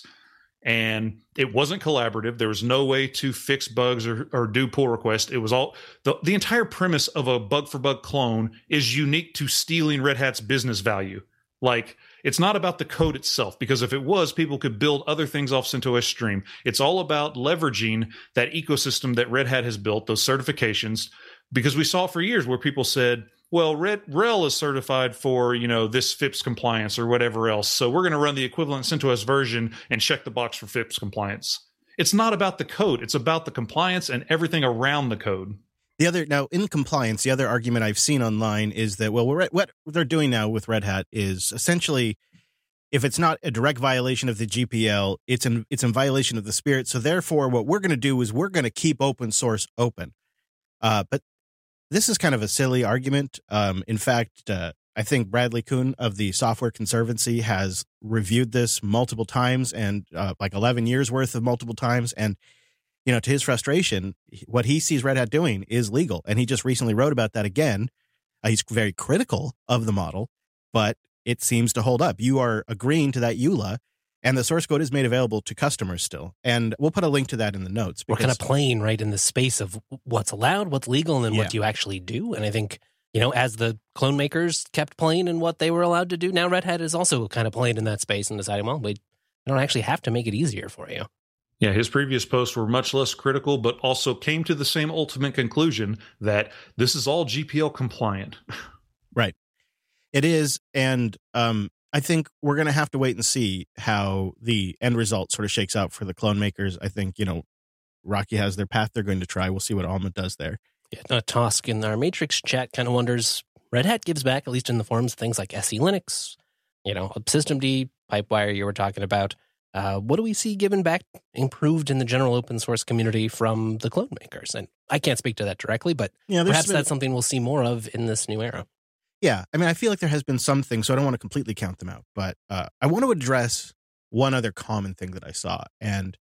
And it wasn't collaborative. There was no way to fix bugs or, or do pull requests. It was all the, the entire premise of a bug for bug clone is unique to stealing Red Hat's business value. Like, it's not about the code itself, because if it was, people could build other things off CentOS Stream. It's all about leveraging that ecosystem that Red Hat has built, those certifications, because we saw for years where people said, well, Red R H E L is certified for, you know, this F I P S compliance or whatever else, so we're going to run the equivalent CentOS version and check the box for F I P S compliance. It's not about the code. It's about the compliance and everything around the code. The other, now in compliance, the other argument I've seen online is that, well, we're, what they're doing now with Red Hat is essentially, if it's not a direct violation of the G P L, it's in, it's in violation of the spirit. So therefore, what we're going to do is we're going to keep open source open. Uh, but this is kind of a silly argument. Um, in fact, uh, I think Bradley Kuhn of the Software Conservancy has reviewed this multiple times and uh, like eleven years worth of multiple times. And you know, to his frustration, what he sees Red Hat doing is legal. And he just recently wrote about that again. Uh, he's very critical of the model, but it seems to hold up. You are agreeing to that E U L A, and the source code is made available to customers still. And we'll put a link to that in the notes. We're kind of playing right in the space of what's allowed, what's legal, and then Yeah. what do you actually do. And I think, you know, as the clone makers kept playing in what they were allowed to do, now Red Hat is also kind of playing in that space and deciding, well, we don't actually have to make it easier for you. Yeah, his previous posts were much less critical, but also came to the same ultimate conclusion that this is all G P L compliant. Right. It is. And um, I think we're going to have to wait and see how the end result sort of shakes out for the clone makers. I think, you know, Rocky has their path they're going to try. We'll see what Alma does there. Yeah, uh, Tosk in our Matrix chat kind of wonders, Red Hat gives back, at least in the forms of things like S E Linux, you know, Systemd, Pipewire you were talking about. Uh, what do we see given back, improved in the general open source community from the clone makers? And I can't speak to that directly, but Yeah, perhaps been, that's something we'll see more of in this new era. Yeah. I mean, I feel like there has been some things, so I don't want to completely count them out. But uh, I want to address one other common thing that I saw. And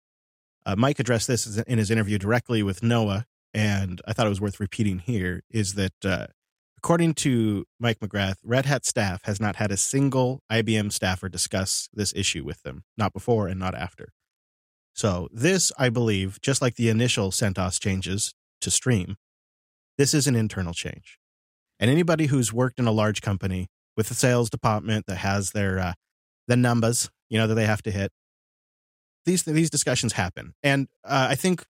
uh, Mike addressed this in his interview directly with Noah, and I thought it was worth repeating here, is that uh, according to Mike McGrath, Red Hat staff has not had a single I B M staffer discuss this issue with them, not before and not after. So this, I believe, just like the initial CentOS changes to Stream, this is an internal change. And anybody who's worked in a large company with a sales department that has their uh, the numbers, you know, that they have to hit, these these discussions happen. And uh, I think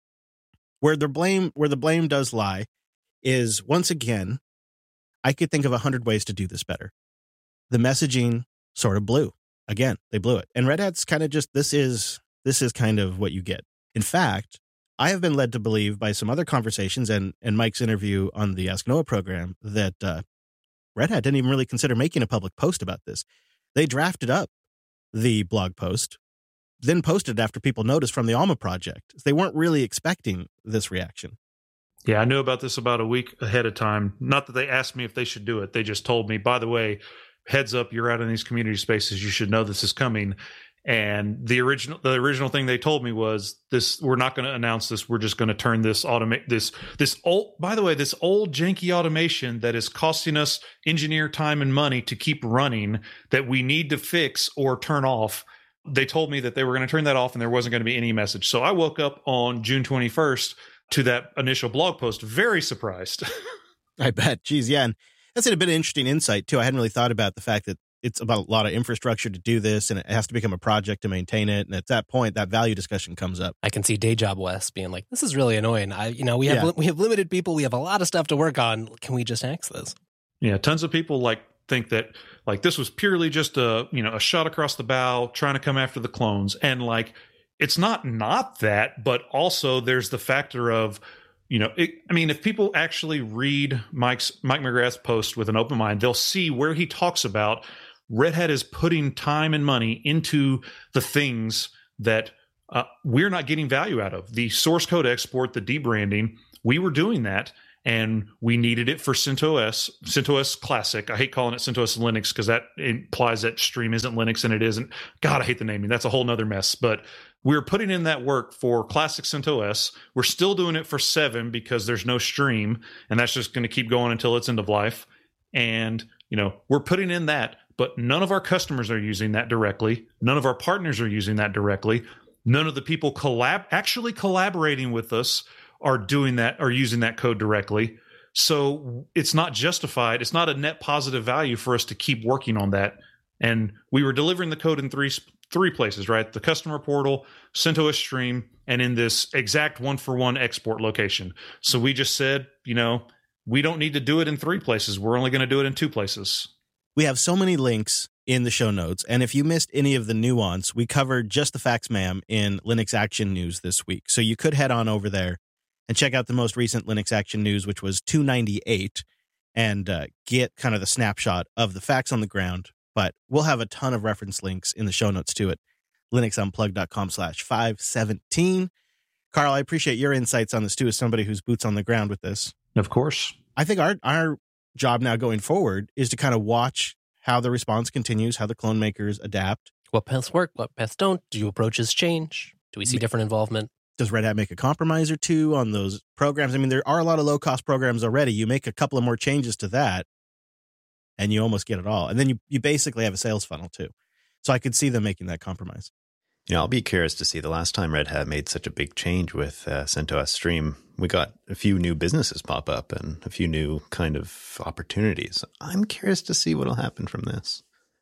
where the blame where the blame does lie is, once again, I could think of a hundred ways to do this better. The messaging sort of blew. Again, they blew it. And Red Hat's kind of just, this is, this is kind of what you get. In fact, I have been led to believe by some other conversations and, and Mike's interview on the Ask Noah program that uh, Red Hat didn't even really consider making a public post about this. They drafted up the blog post, then posted it after people noticed from the Alma project. They weren't really expecting this reaction. Yeah, I knew about this about a week ahead of time. Not that they asked me if they should do it. They just told me, by the way, heads up, you're out in these community spaces. You should know this is coming. And the original the original thing they told me was, this, we're not going to announce this. We're just going to turn this automate this this old, by the way, this old janky automation that is costing us engineer time and money to keep running, that we need to fix or turn off. They told me that they were going to turn that off and there wasn't going to be any message. So I woke up on June twenty-first to that initial blog post, very surprised. I bet. Geez, yeah. And that's a bit of interesting insight, too. I hadn't really thought about the fact that it's about a lot of infrastructure to do this, and it has to become a project to maintain it. And at that point, that value discussion comes up. I can see Day Job West being like, this is really annoying. I, you know, we have Yeah. we have limited people. We have a lot of stuff to work on. Can we just axe this? Yeah, tons of people like think that like this was purely just a, you know, a shot across the bow trying to come after the clones. And like, it's not not that, but also there's the factor of you know, it, I mean, if people actually read Mike's Mike McGrath's post with an open mind, they'll see where he talks about Red Hat is putting time and money into the things that uh, we're not getting value out of. The source code export, the debranding, we were doing that, and we needed it for CentOS, CentOS Classic. I hate calling it CentOS Linux because that implies that Stream isn't Linux, and it isn't. God, I hate the naming. That's a whole nother mess. But we're putting in that work for Classic CentOS. We're still doing it for seven because there's no Stream, and that's just going to keep going until it's end of life. And, you know, we're putting in that, but none of our customers are using that directly. None of our partners are using that directly. None of the people collab actually collaborating with us are doing that, are using that code directly. So it's not justified. It's not a net positive value for us to keep working on that. And we were delivering the code in three three places, right? The customer portal, CentOS Stream, and in this exact one-for-one export location. So we just said, you know, we don't need to do it in three places. We're only going to do it in two places. We have so many links in the show notes. And if you missed any of the nuance, we covered just the facts, ma'am, in Linux Action News this week. So you could head on over there and check out the most recent Linux Action News, which was two ninety-eight, and uh, get kind of the snapshot of the facts on the ground. But we'll have a ton of reference links in the show notes to it. linuxunplugged.com slash 517. Carl, I appreciate your insights on this too, as somebody who's boots on the ground with this. Of course. I think our our job now going forward is to kind of watch how the response continues, how the clone makers adapt. What paths work, what paths don't? Do approaches change? Do we see different involvement? Does Red Hat make a compromise or two on those programs? I mean, there are a lot of low-cost programs already. You make a couple of more changes to that, and you almost get it all. And then you, you basically have a sales funnel, too. So I could see them making that compromise. You know, I'll be curious to see the last time Red Hat made such a big change with uh, CentOS Stream. We got a few new businesses pop up and a few new kind of opportunities. I'm curious to see what will happen from this.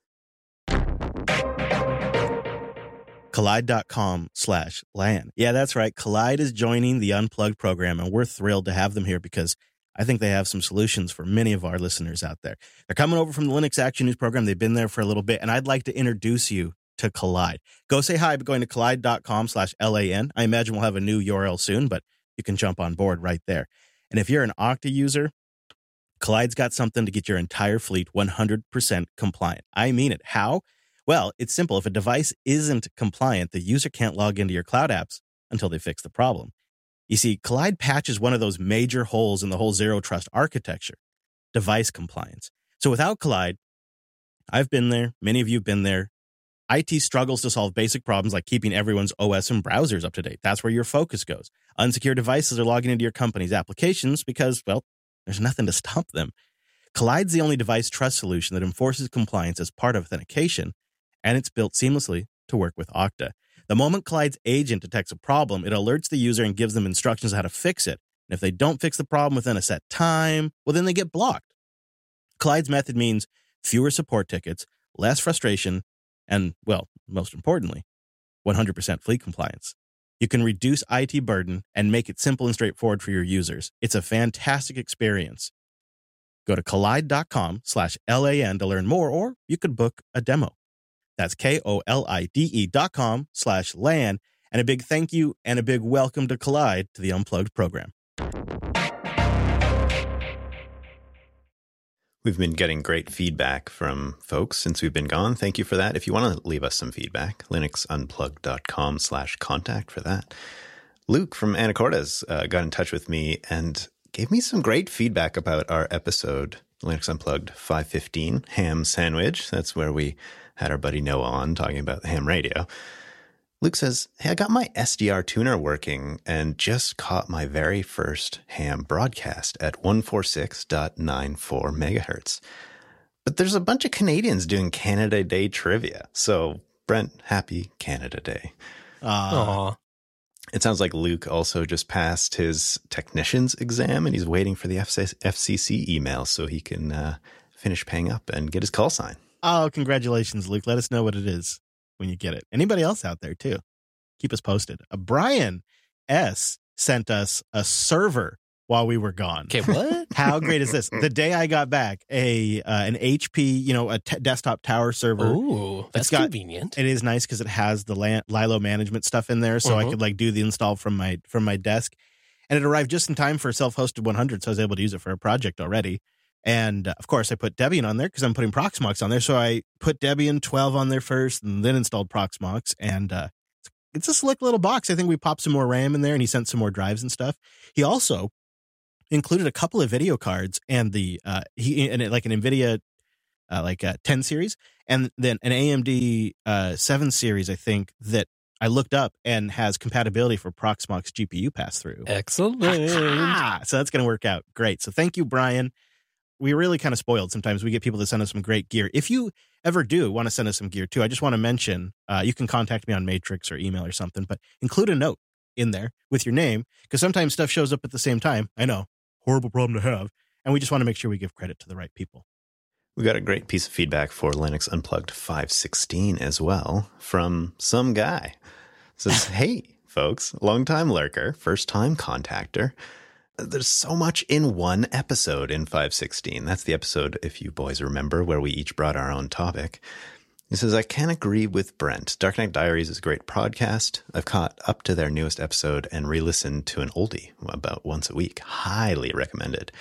Kolide.com slash LAN. Yeah, that's right. Kolide is joining the Unplugged program, and we're thrilled to have them here because I think they have some solutions for many of our listeners out there. They're coming over from the Linux Action News program. They've been there for a little bit, and I'd like to introduce you to Kolide. Go say hi by going to kolide.com slash LAN. I imagine we'll have a new U R L soon, but you can jump on board right there. And if you're an Okta user, Kolide's got something to get your entire fleet one hundred percent compliant. I mean it. How? Well, it's simple. If a device isn't compliant, the user can't log into your cloud apps until they fix the problem. You see, Kolide patches one of those major holes in the whole zero trust architecture, device compliance. So without Kolide, I've been there. Many of you have been there. I T struggles to solve basic problems like keeping everyone's O S and browsers up to date. That's where your focus goes. Unsecured devices are logging into your company's applications because, well, there's nothing to stop them. Kolide's the only device trust solution that enforces compliance as part of authentication, and it's built seamlessly to work with Okta. The moment Kolide's agent detects a problem, it alerts the user and gives them instructions on how to fix it. And if they don't fix the problem within a set time, well, then they get blocked. Kolide's method means fewer support tickets, less frustration, and, well, most importantly, one hundred percent fleet compliance. You can reduce I T burden and make it simple and straightforward for your users. It's a fantastic experience. Go to kolide.com slash LAN to learn more, or you could book a demo. That's K-O-L-I-D-E dot com slash LAN. And a big thank you and a big welcome to Kolide to the Unplugged program. We've been getting great feedback from folks since we've been gone. Thank you for that. If you want to leave us some feedback, linuxunplugged.com slash contact for that. Luke from Anacortes uh, got in touch with me and gave me some great feedback about our episode, Linux Unplugged five fifteen, Ham Sandwich. That's where we had our buddy Noah on talking about the ham radio. Luke says, hey, I got my S D R tuner working and just caught my very first ham broadcast at one forty-six point nine four megahertz. But there's a bunch of Canadians doing Canada Day trivia. So, Brent, happy Canada Day. Aww. It sounds like Luke also just passed his technician's exam and he's waiting for the F C C email so he can uh, finish paying up and get his call sign. Oh, congratulations, Luke. Let us know what it is when you get it. Anybody else out there, too? Keep us posted. Uh, Brian S. sent us a server while we were gone. Okay, what? How great is this? The day I got back, a uh, an H P, you know, a t- desktop tower server. Ooh, that's got, convenient. It is nice because it has the Lilo management stuff in there, so uh-huh. I could like do the install from my from my desk. And it arrived just in time for self-hosted one hundred, so I was able to use it for a project already. And uh, of course, I put Debian on there because I'm putting Proxmox on there. So I put Debian twelve on there first and then installed Proxmox. And uh, it's a slick little box. I think we popped some more RAM in there and he sent some more drives and stuff. He also included a couple of video cards and the uh, he and it, like an NVIDIA uh, like a ten series and then an A M D uh, seven series, I think, that I looked up and has compatibility for Proxmox G P U pass-through. Excellent. So that's going to work out great. So thank you, Brian. We're really kind of spoiled. Sometimes we get people to send us some great gear. If you ever do want to send us some gear too, I just want to mention, uh, you can contact me on Matrix or email or something, but include a note in there with your name because sometimes stuff shows up at the same time. I know, horrible problem to have. And we just want to make sure we give credit to the right people. We got a great piece of feedback for Linux Unplugged five sixteen as well from some guy. It says, hey, folks, long-time lurker, first-time contactor. There's so much in one episode in five sixteen. That's the episode, if you boys remember, where we each brought our own topic. He says, I can agree with Brent. Dark Knight Diaries is a great podcast. I've caught up to their newest episode and re-listened to an oldie about once a week. Highly recommended.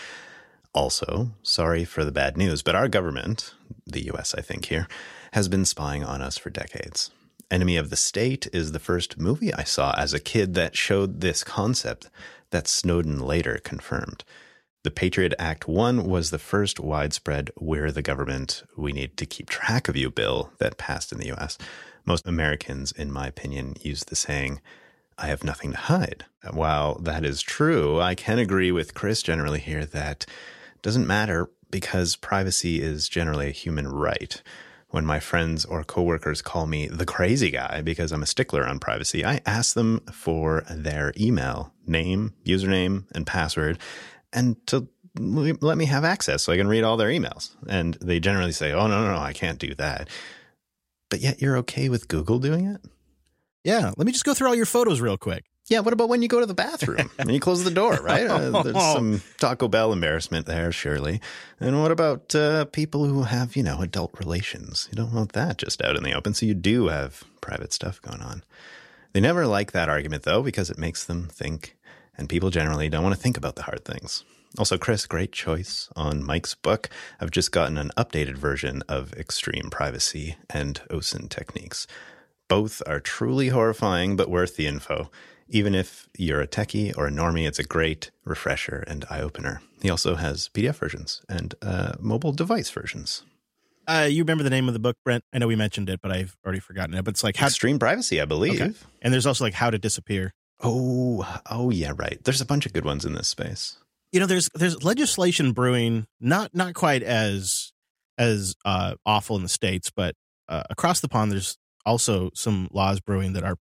Also, sorry for the bad news, but our government, the U S I think here, has been spying on us for decades. Enemy of the State is the first movie I saw as a kid that showed this concept that Snowden later confirmed. The Patriot Act one was the first widespread "we're the government, we need to keep track of you" bill that passed in the U S. Most Americans, in my opinion, use the saying, I have nothing to hide. While that is true, I can agree with Chris generally here that it doesn't matter because privacy is generally a human right. When my friends or coworkers call me the crazy guy because I'm a stickler on privacy, I ask them for their email, name, username, and password, and to let me have access so I can read all their emails. And they generally say, oh, no, no, no, I can't do that. But yet you're okay with Google doing it? Yeah, let me just go through all your photos real quick. Yeah, what about when you go to the bathroom and you close the door, right? Uh, there's some Taco Bell embarrassment there, surely. And what about uh, people who have, you know, adult relations? You don't want that just out in the open, so you do have private stuff going on. They never like that argument, though, because it makes them think, and people generally don't want to think about the hard things. Also, Chris, great choice on Mike's book. I've just gotten an updated version of Extreme Privacy and O S I N techniques. Both are truly horrifying, but worth the info. Even if you're a techie or a normie, it's a great refresher and eye-opener. He also has P D F versions and uh, mobile device versions. Uh, you remember the name of the book, Brent? I know we mentioned it, but I've already forgotten it. But it's like how Extreme Privacy, I believe. Okay. And there's also like How to Disappear. Oh, oh yeah, right. There's a bunch of good ones in this space. You know, there's there's legislation brewing, not not quite as as uh, awful in the States, but uh, across the pond, there's also some laws brewing that are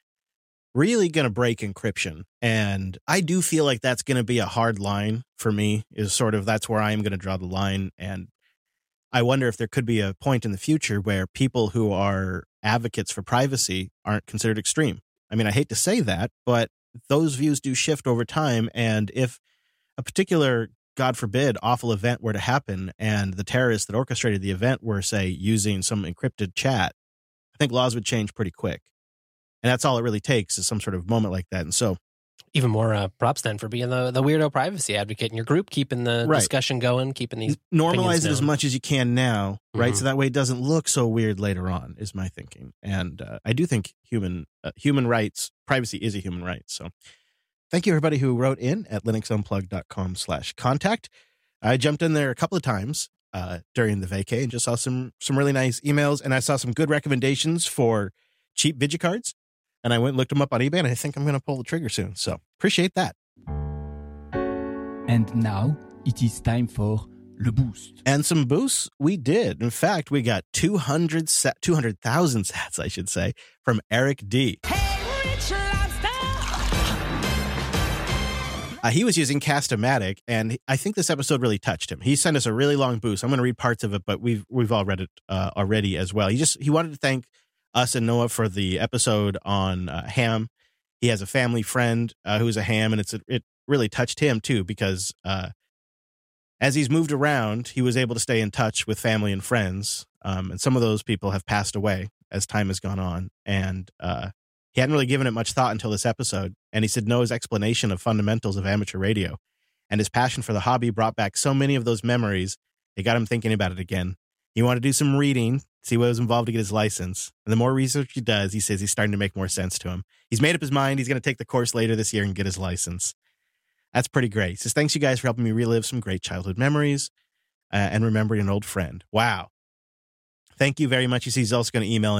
really going to break encryption. And I do feel like that's going to be a hard line for me, is sort of that's where I am going to draw the line. And I wonder if there could be a point in the future where people who are advocates for privacy aren't considered extreme. I mean, I hate to say that, but those views do shift over time. And if a particular, God forbid, awful event were to happen and the terrorists that orchestrated the event were, say, using some encrypted chat, I think laws would change pretty quick. And that's all it really takes is some sort of moment like that. And so even more uh, props then for being the, the weirdo privacy advocate in your group, keeping the right. discussion going, keeping these normalize it as much as you can now, right? Mm-hmm. So that way it doesn't look so weird later on, is my thinking. And uh, I do think human uh, human rights, privacy is a human right. So thank you, everybody who wrote in at linuxunplugged.com slash contact. I jumped in there a couple of times uh, during the vacay and just saw some some really nice emails. And I saw some good recommendations for cheap video cards. And I went and looked them up on eBay, and I think I'm going to pull the trigger soon. So appreciate that. And now it is time for Le Boost. And some boosts we did. In fact, we got two hundred thousand sats, I should say, from Eric D. Hey, Rich Lobster! Uh, he was using Cast-O-Matic, and I think this episode really touched him. He sent us a really long boost. I'm going to read parts of it, but we've we've all read it uh, already as well. He just he wanted to thank us and Noah for the episode on uh, ham. He has a family friend uh, who's a ham, and it's a, it really touched him too because uh, as he's moved around, he was able to stay in touch with family and friends, um, and some of those people have passed away as time has gone on. And uh, He hadn't really given it much thought until this episode, and he said Noah's explanation of fundamentals of amateur radio and his passion for the hobby brought back so many of those memories, it got him thinking about it again. He wanted to do some reading, see what was involved to get his license. And the more research he does, he says he's starting to make more sense to him. He's made up his mind. He's going to take the course later this year and get his license. That's pretty great. He says, thanks you guys for helping me relive some great childhood memories uh, and remembering an old friend. Wow. Thank you very much. He says he's also going to email